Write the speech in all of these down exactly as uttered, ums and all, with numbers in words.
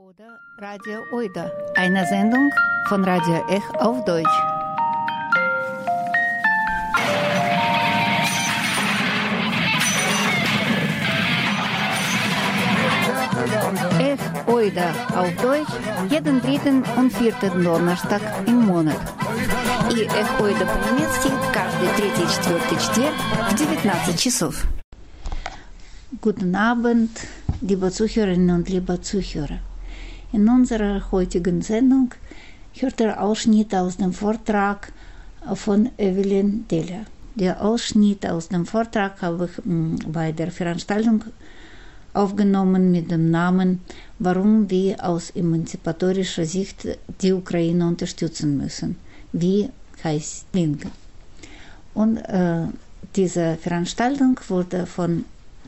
Oder Radio Oida, eine Sendung von Radio Ech auf Deutsch. Ech Oida auf Deutsch, jeden dritten und vierten Donnerstag im Monat. И Ech Oida по-немецки каждый третий и четвертый четверг в девятнадцать часов. Guten Abend, liebe Zuhörerinnen und liebe Zuhörer. In unserer heutigen Sendung hört ihr Ausschnitt aus dem Vortrag von Evelyn Deller. Der Ausschnitt aus dem Vortrag habe ich bei der Veranstaltung aufgenommen mit dem Namen Warum wir aus emanzipatorischer Sicht die Ukraine unterstützen müssen. Wie heißt Linke? Und äh, diese Veranstaltung wurde von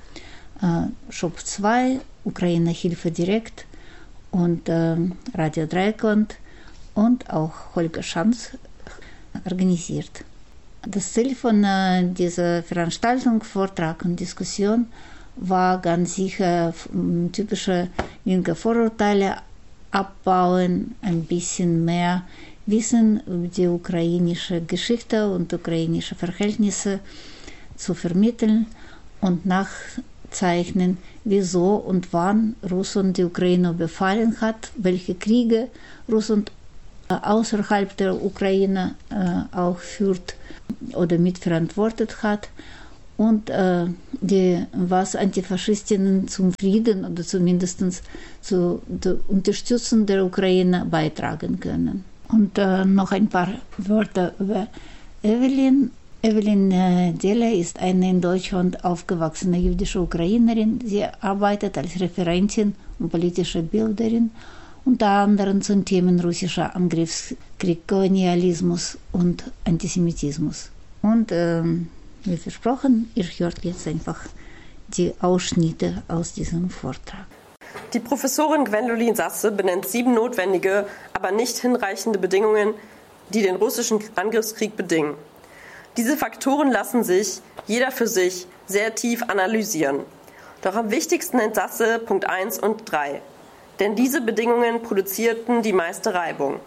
äh, Shop zwei, Ukraine Hilfe direkt und äh, Radio Dreikland und auch Holger Schanz organisiert. Das Ziel von äh, dieser Veranstaltung, Vortrag und Diskussion war ganz sicher typische linke Vorurteile abbauen, ein bisschen mehr Wissen über die ukrainische Geschichte und ukrainische Verhältnisse zu vermitteln und nachzeichnen, wieso und wann Russland die Ukraine befallen hat, welche Kriege Russland außerhalb der Ukraine äh, auch führt oder mitverantwortet hat und äh, die, was Antifaschistinnen zum Frieden oder zumindest zu der Unterstützung der Ukraine beitragen können. Und äh, noch ein paar Wörter über Evelyn. Evelyn äh, Deller ist eine in Deutschland aufgewachsene jüdische Ukrainerin. Sie arbeitet als Referentin und politische Bilderin, unter anderem zu den Themen russischer Angriffskrieg, Kolonialismus und Antisemitismus. Und äh, wie versprochen, ihr hört jetzt einfach die Ausschnitte aus diesem Vortrag. Die Professorin Gwendolin Sasse benennt sieben notwendige, aber nicht hinreichende Bedingungen, die den russischen Angriffskrieg bedingen. Diese Faktoren lassen sich, jeder für sich, sehr tief analysieren. Doch am wichtigsten nennt Sasse Punkt eins und drei. Denn diese Bedingungen produzierten die meiste Reibung.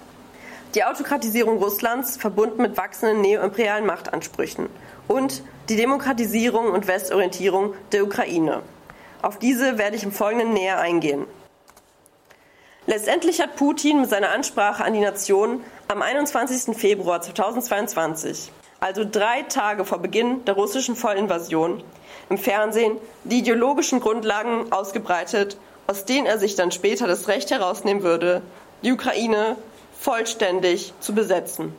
Die Autokratisierung Russlands, verbunden mit wachsenden neoimperialen Machtansprüchen. Und die Demokratisierung und Westorientierung der Ukraine. Auf diese werde ich im Folgenden näher eingehen. Letztendlich hat Putin mit seiner Ansprache an die Nation am einundzwanzigsten Februar zweitausendzweiundzwanzig, also drei Tage vor Beginn der russischen Vollinvasion, im Fernsehen die ideologischen Grundlagen ausgebreitet, aus denen er sich dann später das Recht herausnehmen würde, die Ukraine vollständig zu besetzen.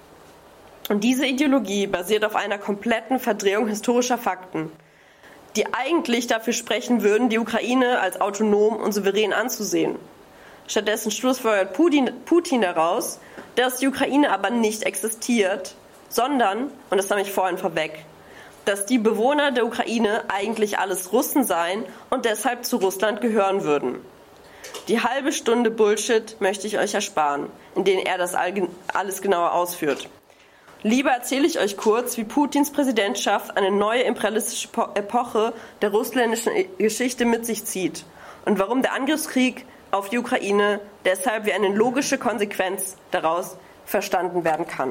Und diese Ideologie basiert auf einer kompletten Verdrehung historischer Fakten, die eigentlich dafür sprechen würden, die Ukraine als autonom und souverän anzusehen. Stattdessen schlussfolgert Putin, Putin daraus, dass die Ukraine aber nicht existiert, sondern, und das nahm ich vorhin vorweg, dass die Bewohner der Ukraine eigentlich alles Russen seien und deshalb zu Russland gehören würden. Die halbe Stunde Bullshit möchte ich euch ersparen, in denen er das alles genauer ausführt. Lieber erzähle ich euch kurz, wie Putins Präsidentschaft eine neue imperialistische Epoche der russländischen Geschichte mit sich zieht und warum der Angriffskrieg auf die Ukraine deshalb wie eine logische Konsequenz daraus verstanden werden kann.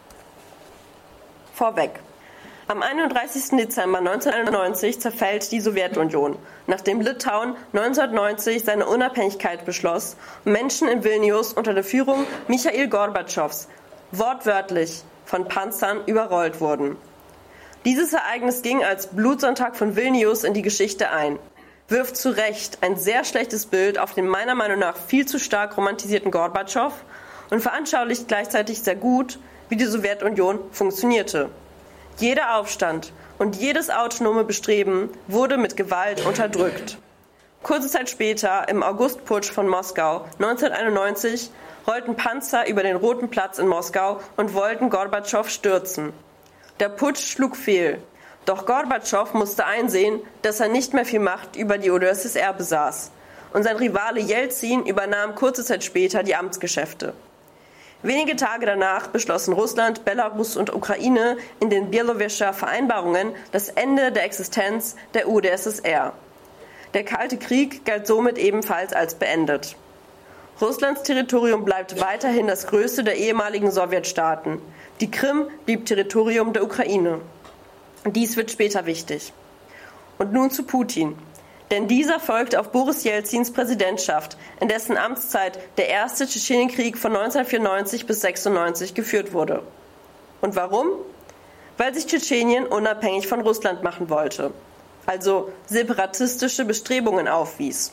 Vorweg. Am einunddreißigsten Dezember neunzehnhundertneunundneunzig zerfällt die Sowjetunion, nachdem Litauen neunzehnhundertneunzig seine Unabhängigkeit beschloss und Menschen in Vilnius unter der Führung Michail Gorbatschows wortwörtlich von Panzern überrollt wurden. Dieses Ereignis ging als Blutsonntag von Vilnius in die Geschichte ein, wirft zu Recht ein sehr schlechtes Bild auf den meiner Meinung nach viel zu stark romantisierten Gorbatschow und veranschaulicht gleichzeitig sehr gut, wie die Sowjetunion funktionierte. Jeder Aufstand und jedes autonome Bestreben wurde mit Gewalt unterdrückt. Kurze Zeit später, im Augustputsch von Moskau neunzehnhunderteinundneunzig, rollten Panzer über den Roten Platz in Moskau und wollten Gorbatschow stürzen. Der Putsch schlug fehl. Doch Gorbatschow musste einsehen, dass er nicht mehr viel Macht über die U d S S R besaß. Und sein Rivale Jelzin übernahm kurze Zeit später die Amtsgeschäfte. Wenige Tage danach beschlossen Russland, Belarus und Ukraine in den Bielowescher Vereinbarungen das Ende der Existenz der U d S S R. Der Kalte Krieg galt somit ebenfalls als beendet. Russlands Territorium bleibt weiterhin das größte der ehemaligen Sowjetstaaten. Die Krim blieb Territorium der Ukraine. Dies wird später wichtig. Und nun zu Putin. Denn dieser folgte auf Boris Jelzins Präsidentschaft, in dessen Amtszeit der erste Tschetschenienkrieg von neunzehnhundertvierundneunzig bis sechsundneunzig geführt wurde. Und warum? Weil sich Tschetschenien unabhängig von Russland machen wollte, also separatistische Bestrebungen aufwies.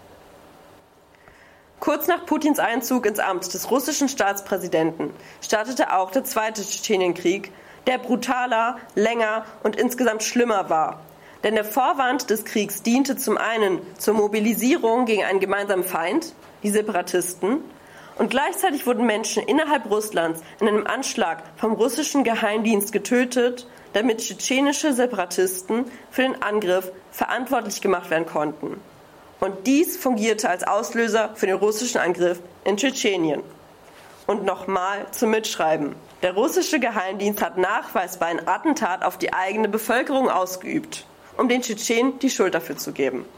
Kurz nach Putins Einzug ins Amt des russischen Staatspräsidenten startete auch der zweite Tschetschenienkrieg, der brutaler, länger und insgesamt schlimmer war. Denn der Vorwand des Kriegs diente zum einen zur Mobilisierung gegen einen gemeinsamen Feind, die Separatisten, und gleichzeitig wurden Menschen innerhalb Russlands in einem Anschlag vom russischen Geheimdienst getötet, damit tschetschenische Separatisten für den Angriff verantwortlich gemacht werden konnten. Und dies fungierte als Auslöser für den russischen Angriff in Tschetschenien. Und nochmal zum Mitschreiben. Der russische Geheimdienst hat nachweisbar ein Attentat auf die eigene Bevölkerung ausgeübt, um den Tschetschenen die Schuld dafür zu geben.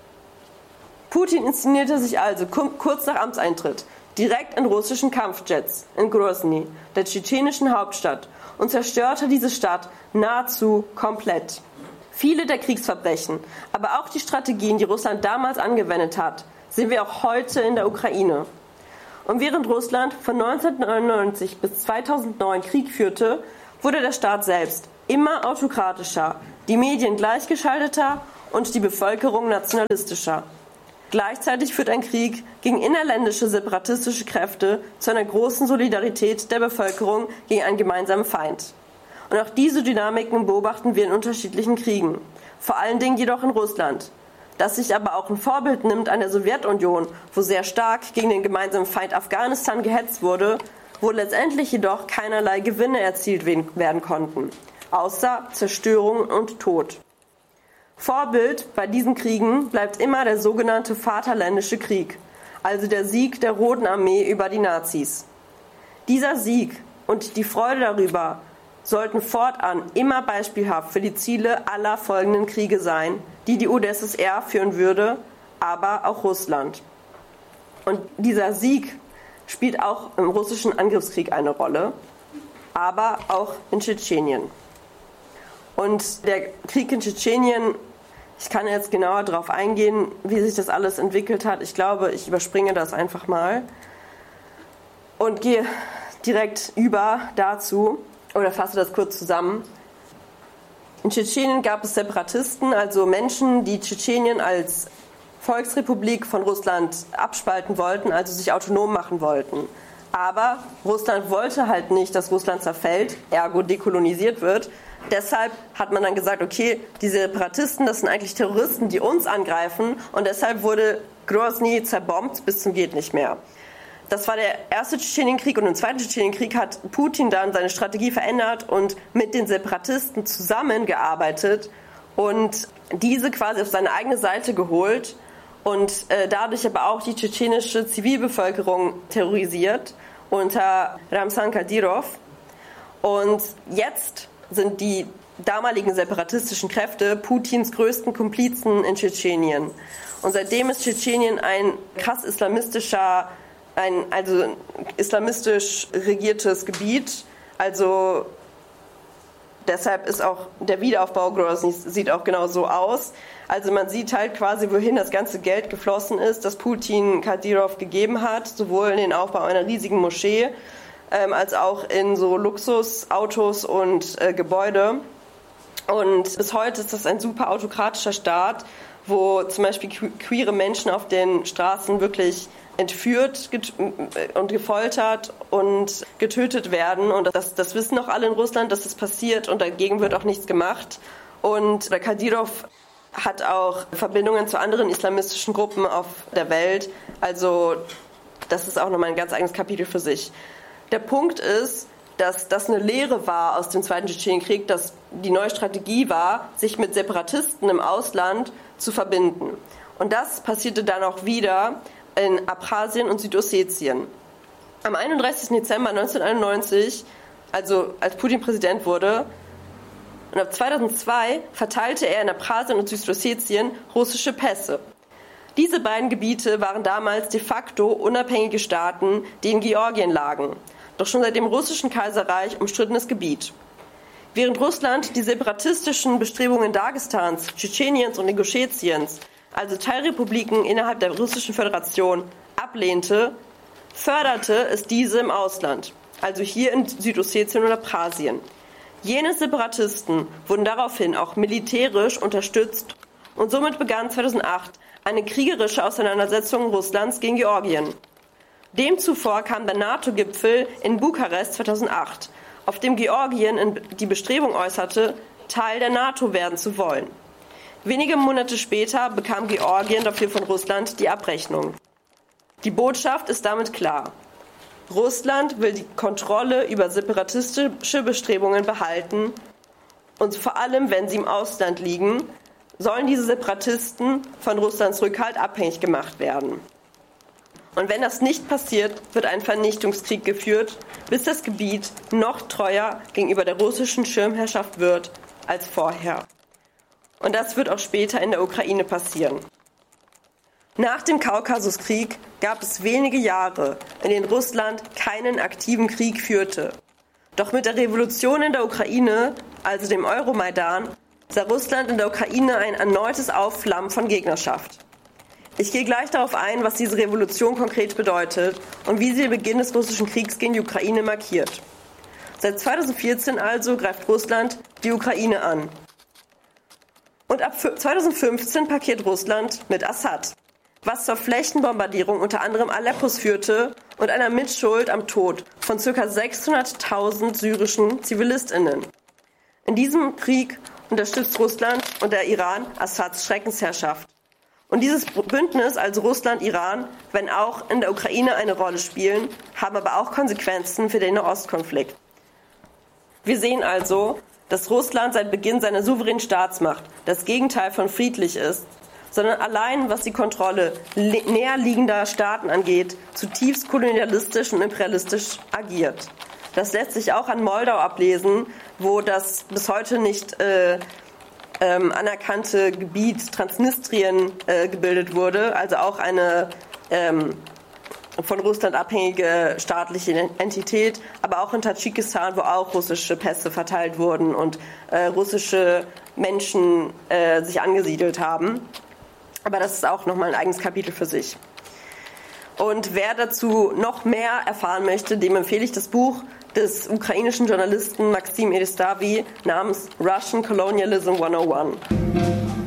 Putin inszenierte sich also kurz nach Amtseintritt direkt in russischen Kampfjets in Grozny, der tschetschenischen Hauptstadt, und zerstörte diese Stadt nahezu komplett. Viele der Kriegsverbrechen, aber auch die Strategien, die Russland damals angewendet hat, sehen wir auch heute in der Ukraine. Und während Russland von neunzehnhundertneunundneunzig bis zweitausendneun Krieg führte, wurde der Staat selbst immer autokratischer, die Medien gleichgeschalteter und die Bevölkerung nationalistischer. Gleichzeitig führt ein Krieg gegen innerländische separatistische Kräfte zu einer großen Solidarität der Bevölkerung gegen einen gemeinsamen Feind. Und auch diese Dynamiken beobachten wir in unterschiedlichen Kriegen, vor allen Dingen jedoch in Russland, das sich aber auch ein Vorbild nimmt an der Sowjetunion, wo sehr stark gegen den gemeinsamen Feind Afghanistan gehetzt wurde, wo letztendlich jedoch keinerlei Gewinne erzielt werden konnten, außer Zerstörung und Tod. Vorbild bei diesen Kriegen bleibt immer der sogenannte Vaterländische Krieg, also der Sieg der Roten Armee über die Nazis. Dieser Sieg und die Freude darüber sollten fortan immer beispielhaft für die Ziele aller folgenden Kriege sein, die die U d S S R führen würde, aber auch Russland. Und dieser Sieg spielt auch im russischen Angriffskrieg eine Rolle, aber auch in Tschetschenien. Und der Krieg in Tschetschenien, ich kann jetzt genauer darauf eingehen, wie sich das alles entwickelt hat. Ich glaube, ich überspringe das einfach mal und gehe direkt über dazu oder fasse das kurz zusammen. In Tschetschenien gab es Separatisten, also Menschen, die Tschetschenien als Volksrepublik von Russland abspalten wollten, also sich autonom machen wollten. Aber Russland wollte halt nicht, dass Russland zerfällt, ergo dekolonisiert wird. Deshalb hat man dann gesagt, okay, die Separatisten, das sind eigentlich Terroristen, die uns angreifen, und deshalb wurde Grozny zerbombt bis zum geht nicht mehr. Das war der erste Tschetschenienkrieg, und im zweiten Tschetschenienkrieg hat Putin dann seine Strategie verändert und mit den Separatisten zusammengearbeitet und diese quasi auf seine eigene Seite geholt und äh, dadurch aber auch die tschetschenische Zivilbevölkerung terrorisiert unter Ramzan Kadyrov. Und jetzt sind die damaligen separatistischen Kräfte Putins größten Komplizen in Tschetschenien. Und seitdem ist Tschetschenien ein krass islamistischer, ein also islamistisch regiertes Gebiet. Also deshalb ist auch der Wiederaufbau Grozny sieht auch genau so aus. Also man sieht halt quasi, wohin das ganze Geld geflossen ist, das Putin Kadyrov gegeben hat, sowohl in den Aufbau einer riesigen Moschee, ähm, als auch in so Luxusautos und äh, Gebäude. Und bis heute ist das ein super autokratischer Staat, wo zum Beispiel queere Menschen auf den Straßen wirklich entführt und gefoltert und getötet werden. Und das, das wissen auch alle in Russland, dass das passiert, und dagegen wird auch nichts gemacht. Und der Kadyrov hat auch Verbindungen zu anderen islamistischen Gruppen auf der Welt. Also das ist auch nochmal ein ganz eigenes Kapitel für sich. Der Punkt ist, dass das eine Lehre war aus dem Zweiten Tschetschenienkrieg, dass die neue Strategie war, sich mit Separatisten im Ausland zu verbinden. Und das passierte dann auch wieder in Abchasien und Südossetien. Am einunddreißigsten Dezember neunzehnhunderteinundneunzig, also als Putin Präsident wurde, und ab zweitausendzwei verteilte er in Abchasien und Südossetien russische Pässe. Diese beiden Gebiete waren damals de facto unabhängige Staaten, die in Georgien lagen, doch schon seit dem russischen Kaiserreich umstrittenes Gebiet. Während Russland die separatistischen Bestrebungen Dagestans, Tschetscheniens und Inguschetiens, also Teilrepubliken innerhalb der Russischen Föderation, ablehnte, förderte es diese im Ausland, also hier in Südossetien und Abchasien. Jene Separatisten wurden daraufhin auch militärisch unterstützt und somit begann zweitausendacht eine kriegerische Auseinandersetzung Russlands gegen Georgien. Demzuvor kam der NATO-Gipfel in Bukarest zweitausendacht, auf dem Georgien die Bestrebung äußerte, Teil der NATO werden zu wollen. Wenige Monate später bekam Georgien dafür von Russland die Abrechnung. Die Botschaft ist damit klar. Russland will die Kontrolle über separatistische Bestrebungen behalten und vor allem, wenn sie im Ausland liegen, sollen diese Separatisten von Russlands Rückhalt abhängig gemacht werden. Und wenn das nicht passiert, wird ein Vernichtungskrieg geführt, bis das Gebiet noch treuer gegenüber der russischen Schirmherrschaft wird als vorher. Und das wird auch später in der Ukraine passieren. Nach dem Kaukasuskrieg gab es wenige Jahre, in denen Russland keinen aktiven Krieg führte. Doch mit der Revolution in der Ukraine, also dem Euromaidan, sah Russland in der Ukraine ein erneutes Aufflammen von Gegnerschaft. Ich gehe gleich darauf ein, was diese Revolution konkret bedeutet und wie sie den Beginn des russischen Kriegs gegen die Ukraine markiert. Seit zweitausendvierzehn also greift Russland die Ukraine an. Und ab zweitausendfünfzehn parkiert Russland mit Assad, was zur Flächenbombardierung unter anderem Aleppos führte und einer Mitschuld am Tod von ca. sechshunderttausend syrischen ZivilistInnen. In diesem Krieg unterstützt Russland und der Iran Assads Schreckensherrschaft. Und dieses Bündnis, also Russland, Iran, wenn auch in der Ukraine eine Rolle spielen, haben aber auch Konsequenzen für den Nahostkonflikt. Wir sehen also, dass Russland seit Beginn seiner souveränen Staatsmacht das Gegenteil von friedlich ist, sondern allein, was die Kontrolle näher liegender Staaten angeht, zutiefst kolonialistisch und imperialistisch agiert. Das lässt sich auch an Moldau ablesen, wo das bis heute nicht äh, ähm, anerkannte Gebiet Transnistrien äh, gebildet wurde, also auch eine ähm, von Russland abhängige staatliche Entität, aber auch in Tadschikistan, wo auch russische Pässe verteilt wurden und äh, russische Menschen äh, sich angesiedelt haben. Aber das ist auch nochmal ein eigenes Kapitel für sich. Und wer dazu noch mehr erfahren möchte, dem empfehle ich das Buch des ukrainischen Journalisten Maxim Edistavi namens Russian Colonialism hundertundeins.